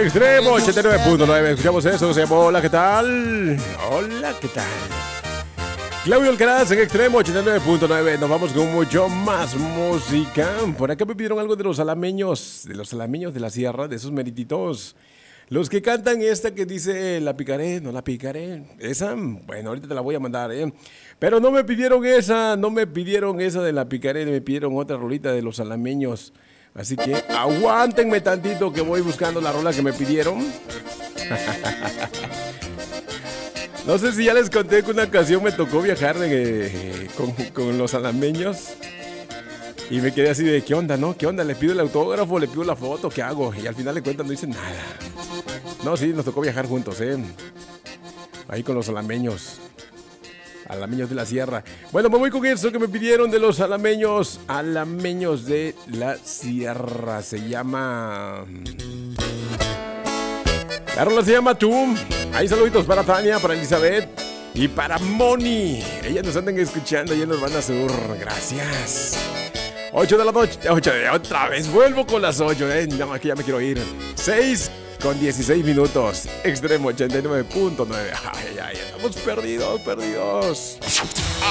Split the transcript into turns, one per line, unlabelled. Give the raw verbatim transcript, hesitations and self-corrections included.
Extremo ochenta y nueve punto nueve. Escuchamos eso. Se llama Hola, ¿qué tal? Hola, ¿qué tal? Claudio Alcaraz en Extremo ochenta y nueve punto nueve. Nos vamos con mucho más música. Por acá me pidieron algo de los alameños, de los alameños de la sierra, de esos merititos. Los que cantan esta que dice la picaré, no la picaré. Esa, bueno, ahorita te la voy a mandar, ¿eh? Pero no me pidieron esa, no me pidieron esa de la picaré, me pidieron otra rolita de los alameños. Así que aguántenme tantito que voy buscando la rola que me pidieron. No sé si ya les conté que una ocasión me tocó viajar de, con, con los alameños. Y me quedé así de, ¿qué onda, no? ¿Qué onda? ¿Le pido el autógrafo? ¿Le pido la foto? ¿Qué hago? Y al final de cuentas no dicen nada. No, sí, nos tocó viajar juntos, ¿eh? Ahí con los alameños. Alameños de la sierra. Bueno, me voy con eso que me pidieron de los alameños. Alameños de la sierra. Se llama... La rola se llama Tú. Ahí saluditos para Tania, para Elizabeth y para Moni. Ellas nos andan escuchando y en Urbana Sur. Gracias. ocho de la noche. ocho de otra vez. Vuelvo con las ocho. Eh. No, aquí ya me quiero ir. seis con dieciséis minutos. Extremo ochenta y nueve punto nueve. Ay, ay, ay. Estamos perdidos, perdidos.